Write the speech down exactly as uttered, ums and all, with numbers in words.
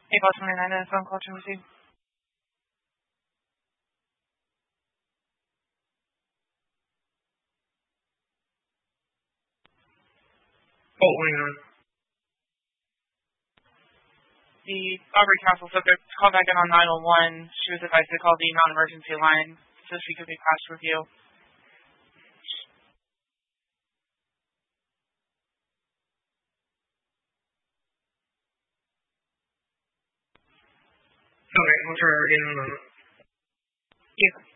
April twenty-ninth, phone call to receive. Oh, hang on. The Aubrey Council subject called back in on nine one one. She was advised to call the non-emergency line so she could be passed review. Okay, we'll try her again in a moment. Yes.